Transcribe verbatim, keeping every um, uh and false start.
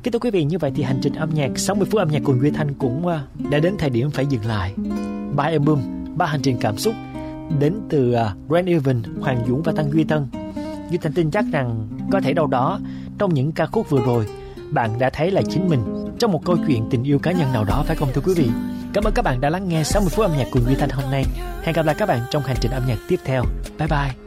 Kính thưa quý vị, như vậy thì hành trình âm nhạc sáu mươi phút âm nhạc cùng Duy Thanh cũng đã đến thời điểm phải dừng lại. Ba album, ba hành trình cảm xúc đến từ Grand Evan, Hoàng Dũng và Tăng Duy Tân. Duy Thanh tin chắc rằng có thể đâu đó trong những ca khúc vừa rồi bạn đã thấy là chính mình trong một câu chuyện tình yêu cá nhân nào đó, phải không thưa quý vị? Cảm ơn các bạn đã lắng nghe sáu mươi phút âm nhạc cùng Duy Thanh hôm nay. Hẹn gặp lại các bạn trong hành trình âm nhạc tiếp theo. Bye bye.